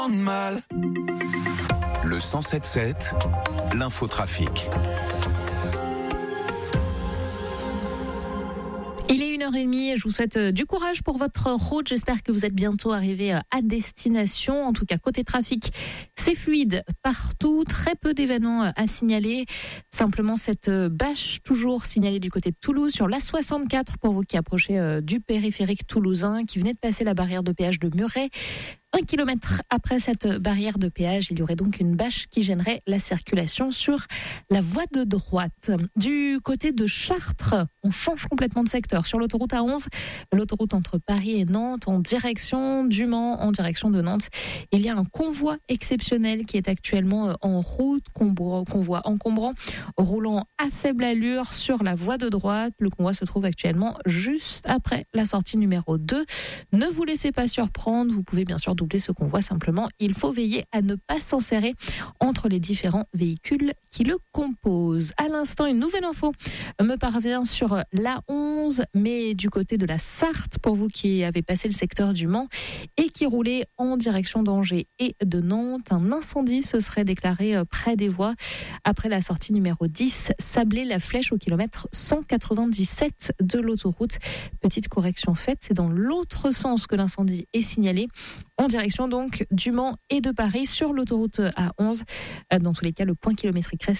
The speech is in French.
Mal. Le 107.7, l'infotrafic. Il est 1h30 et je vous souhaite du courage pour votre route. J'espère que vous êtes bientôt arrivés à destination. En tout cas, côté trafic, c'est fluide partout. Très peu d'événements à signaler. Simplement cette bâche toujours signalée du côté de Toulouse sur l'A64 pour vous qui approchez du périphérique toulousain, qui venait de passer la barrière de péage de Muret. 1 kilomètre après cette barrière de péage, il y aurait donc une bâche qui gênerait la circulation sur la voie de droite. Du côté de Chartres, on change complètement de secteur. Sur l'autoroute A11, l'autoroute entre Paris et Nantes, en direction du Mans, en direction de Nantes, il y a un convoi exceptionnel qui est actuellement en route, convoi encombrant, roulant à faible allure sur la voie de droite. Le convoi se trouve actuellement juste après la sortie numéro 2. Ne vous laissez pas surprendre, vous pouvez bien sûr doubler ce convoi, simplement il faut veiller à ne pas s'enserrer entre les différents véhicules qui le composent. À l'instant, une nouvelle info me parvient sur l'A11, mais du côté de la Sarthe, pour vous qui avez passé le secteur du Mans et qui roulez en direction d'Angers et de Nantes. Un incendie se serait déclaré près des voies après la sortie numéro 10, Sablé-la-Flèche au kilomètre 197 de l'autoroute. Petite correction faite, c'est dans l'autre sens que l'incendie est signalé, en direction donc du Mans et de Paris sur l'autoroute A11. Dans tous les cas, le point kilométrique reste